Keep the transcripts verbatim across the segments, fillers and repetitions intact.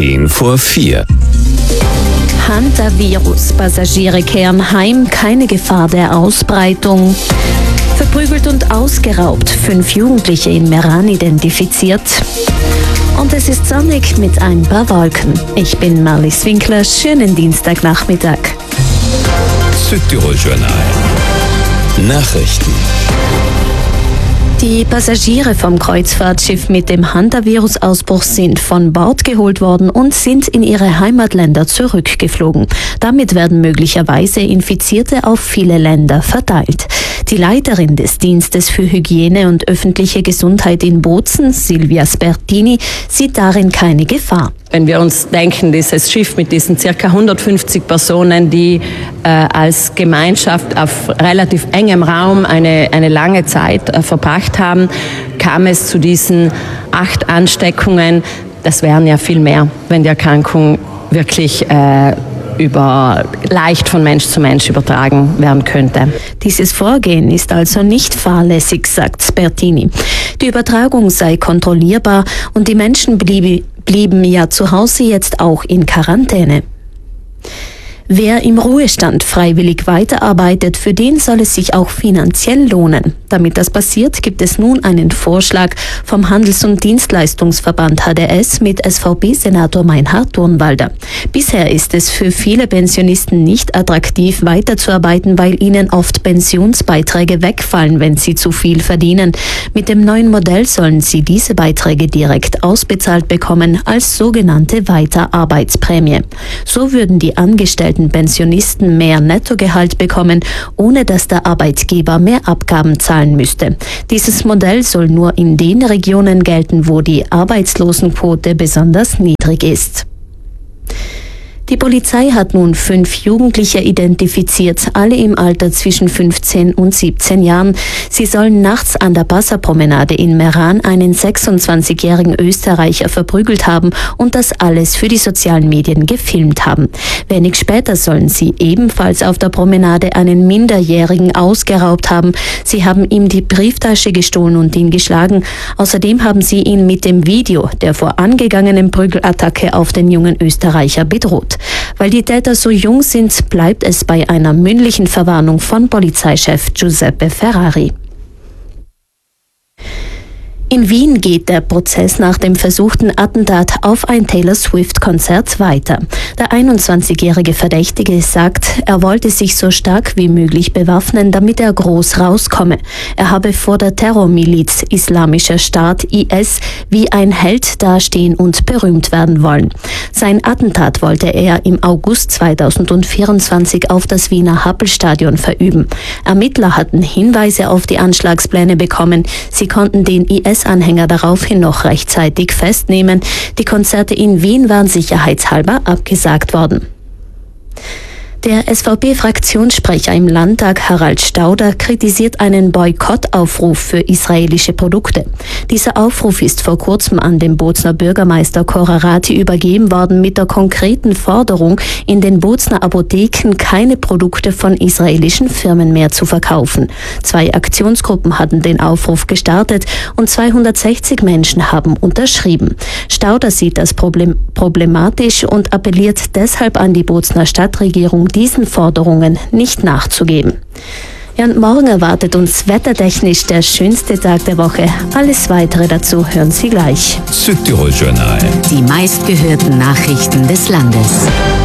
zehn vor vier. Hantavirus. Passagiere kehren heim, keine Gefahr der Ausbreitung. Verprügelt und ausgeraubt. Fünf Jugendliche in Meran identifiziert. Und es ist sonnig mit ein paar Wolken. Ich bin Marlies Winkler. Schönen Dienstagnachmittag. Südtirol Journal. Nachrichten. Die Passagiere vom Kreuzfahrtschiff mit dem Hantavirus-Ausbruch sind von Bord geholt worden und sind in ihre Heimatländer zurückgeflogen. Damit werden möglicherweise Infizierte auf viele Länder verteilt. Die Leiterin des Dienstes für Hygiene und öffentliche Gesundheit in Bozen, Silvia Spertini, sieht darin keine Gefahr. Wenn wir uns denken, dieses Schiff mit diesen circa hundertfünfzig Personen, die äh, als Gemeinschaft auf relativ engem Raum eine, eine lange Zeit äh, verbracht haben, kam es zu diesen acht Ansteckungen. Das wären ja viel mehr, wenn die Erkrankung wirklich äh, über leicht von Mensch zu Mensch übertragen werden könnte. Dieses Vorgehen ist also nicht fahrlässig, sagt Spertini. Die Übertragung sei kontrollierbar und die Menschen blieben, blieben ja zu Hause jetzt auch in Quarantäne. Wer im Ruhestand freiwillig weiterarbeitet, für den soll es sich auch finanziell lohnen. Damit das passiert, gibt es nun einen Vorschlag vom Handels- und Dienstleistungsverband H D S mit S V P-Senator Meinhard Turnwalder. Bisher ist es für viele Pensionisten nicht attraktiv, weiterzuarbeiten, weil ihnen oft Pensionsbeiträge wegfallen, wenn sie zu viel verdienen. Mit dem neuen Modell sollen sie diese Beiträge direkt ausbezahlt bekommen als sogenannte Weiterarbeitsprämie. So würden die Angestellten Pensionisten mehr Nettogehalt bekommen, ohne dass der Arbeitgeber mehr Abgaben zahlen müsste. Dieses Modell soll nur in den Regionen gelten, wo die Arbeitslosenquote besonders niedrig ist. Die Polizei hat nun fünf Jugendliche identifiziert, alle im Alter zwischen fünfzehn und siebzehn Jahren. Sie sollen nachts an der Passapromenade in Meran einen sechsundzwanzigjährigen Österreicher verprügelt haben und das alles für die sozialen Medien gefilmt haben. Wenig später sollen sie ebenfalls auf der Promenade einen Minderjährigen ausgeraubt haben. Sie haben ihm die Brieftasche gestohlen und ihn geschlagen. Außerdem haben sie ihn mit dem Video der vorangegangenen Prügelattacke auf den jungen Österreicher bedroht. Weil die Täter so jung sind, bleibt es bei einer mündlichen Verwarnung von Polizeichef Giuseppe Ferrari. In Wien geht der Prozess nach dem versuchten Attentat auf ein Taylor Swift-Konzert weiter. Der einundzwanzigjährige Verdächtige sagt, er wollte sich so stark wie möglich bewaffnen, damit er groß rauskomme. Er habe vor der Terrormiliz Islamischer Staat I S wie ein Held dastehen und berühmt werden wollen. Sein Attentat wollte er im August zweitausendvierundzwanzig auf das Wiener Happelstadion verüben. Ermittler hatten Hinweise auf die Anschlagspläne bekommen. Sie konnten den I S-Anhänger daraufhin noch rechtzeitig festnehmen. Die Konzerte in Wien waren sicherheitshalber abgesagt worden. Der S V P-Fraktionssprecher im Landtag, Harald Stauder, kritisiert einen Boykottaufruf für israelische Produkte. Dieser Aufruf ist vor kurzem an den Bozner Bürgermeister Korarati übergeben worden mit der konkreten Forderung, in den Bozner Apotheken keine Produkte von israelischen Firmen mehr zu verkaufen. Zwei Aktionsgruppen hatten den Aufruf gestartet und zweihundertsechzig Menschen haben unterschrieben. Stauder sieht das Problem problematisch und appelliert deshalb an die Bozner Stadtregierung, diesen Forderungen nicht nachzugeben. Ja, und morgen erwartet uns wettertechnisch der schönste Tag der Woche. Alles Weitere dazu hören Sie gleich. Südtirol Journal. Die meistgehörten Nachrichten des Landes.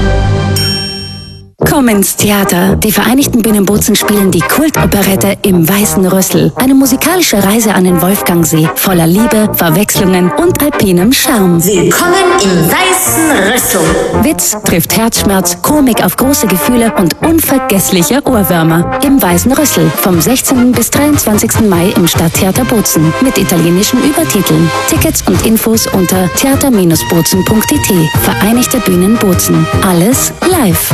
Komm ins Theater. Die Vereinigten Bühnen Bozen spielen die Kultoperette Im Weißen Rüssel. Eine musikalische Reise an den Wolfgangsee, voller Liebe, Verwechslungen und alpinem Charme. Willkommen im Weißen Rüssel. Witz trifft Herzschmerz, Komik auf große Gefühle und unvergessliche Ohrwürmer. Im Weißen Rüssel. Vom sechzehnten bis dreiundzwanzigsten Mai im Stadttheater Bozen. Mit italienischen Übertiteln. Tickets und Infos unter theater Bindestrich bozen punkt d t. Vereinigte Bühnen Bozen. Alles live.